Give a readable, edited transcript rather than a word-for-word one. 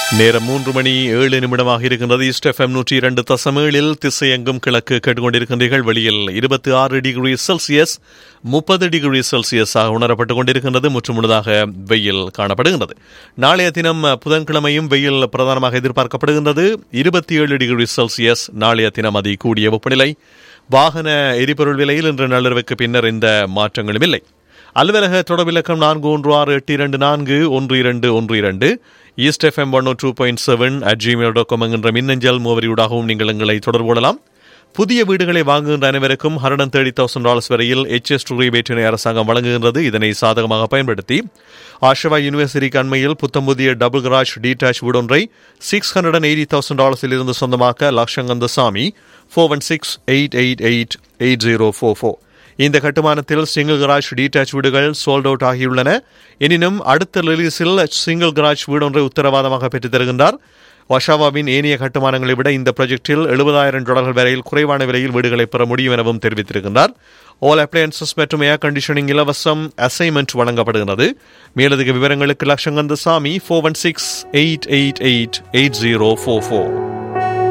நேரம் 3:07 இருக்கின்றது. East FM 102.7 திசையெங்கும் கிழக்கு கேட்டுக்கொண்டிருக்கின்றீர்கள். வெளியில் 26 டிகிரி செல்சியஸ் 30 டிகிரி செல்சியஸாக உணரப்பட்டுக் கொண்டிருக்கின்றது. முற்றுமுழுதாக வெயில் காணப்படுகின்றது. நாளைய தினம் புதன்கிழமையும் வெயில் பிரதானமாக எதிர்பார்க்கப்படுகின்றது. 27 டிகிரி செல்சியஸ் நாளைய தினம் அதி கூடிய வெப்பநிலை. வாகன எரிபொருள் விலையில் இன்று நள்ளிரவுக்கு பின்னர் எந்த மாற்றங்களும் இல்லை. அலுவலக தொடர்பிலக்கம் 4162241212 ஈஸ்ட் எஃப்எம் 102.7 என்கின்ற மின்னஞ்சல் முகவரியூடாகவும் நீங்கள் எங்களை தொடர்பு கொள்ளலாம். புதிய வீடுகளை வாங்குகின்ற அனைவருக்கும் $130,000 வரையில் HS ரீபேட்டினை அரசாங்கம் வழங்குகின்றது. இதனை சாதகமாக பயன்படுத்தி ஆஷவா யூனிவர்சிட்டிக்கு அண்மையில் புத்தம்புதிய டபுள் கராஜ் டீடாச் வீடொன்றை $680,000 இருந்து சொந்தமாக்க லட்சங்கந்தசாமி 4168888044. இந்த கட்டுமானத்தில் சிங்கிள் கராஜ் டீடாச் வீடுகள் சோல்ட் அவுட் ஆகியுள்ளன. எனினும் அடுத்த ரிலீஸில் சிங்கிள் கராஜ் வீடொன்றை உத்தரவாதமாக பெற்றுத் தருகின்றார். வஷாவாவின் ஏனைய கட்டுமானங்களை விட இந்த ப்ராஜெக்டில் $70,000 வரையில் குறைவான விலையில் வீடுகளை பெற முடியும் எனவும் தெரிவித்திருக்கின்றார். ஆல் அப்ளையன்சஸ் மற்றும் ஏர் கண்டிஷனிங் இலவசம் அசைன்மெண்ட் வழங்கப்படுகிறது. மேலதிக விவரங்களுக்கு லட்சங்கந்தசாமி 4168888044.